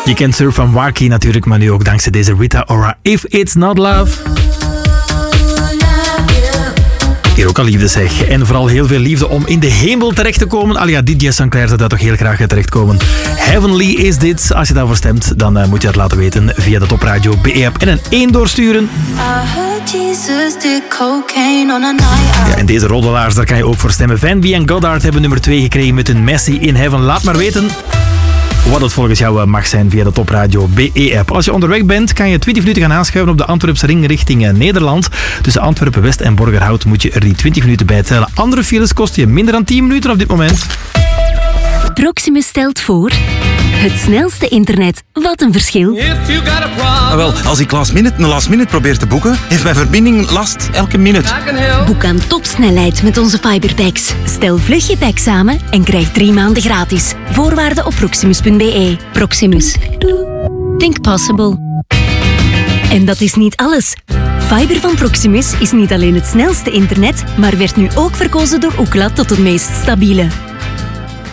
Je kent Surf van Waki natuurlijk, maar nu ook dankzij deze Rita Ora. If It's Not Love. Hier ook al liefde zeg. En vooral heel veel liefde om in de hemel terecht te komen. Alia, DJ Sinclair zou daar toch heel graag terechtkomen. Heavenly is dit. Als je daarvoor stemt, dan moet je het laten weten via de Top Radio BE-app en een 1 doorsturen. Ja, en deze roddelaars, daar kan je ook voor stemmen. Van B en Goddard hebben nummer 2 gekregen met hun Messi in Heaven. Laat maar weten wat het volgens jou mag zijn via de Top Radio BE-app. Als je onderweg bent, kan je 20 minuten gaan aanschuiven op de Antwerpse ring richting Nederland. Tussen Antwerpen West en Borgerhout moet je er die 20 minuten bij tellen. Andere files kosten je minder dan 10 minuten op dit moment. Proximus stelt voor... Het snelste internet. Wat een verschil. Wel, als ik last minute probeer te boeken, heeft mijn verbinding last elke minuut. Boek aan topsnelheid met onze fiberpacks. Stel vlug je pack samen en krijg 3 maanden gratis. Voorwaarden op proximus.be. Proximus. Think possible. En dat is niet alles. Fiber van Proximus is niet alleen het snelste internet, maar werd nu ook verkozen door Ookla tot het meest stabiele.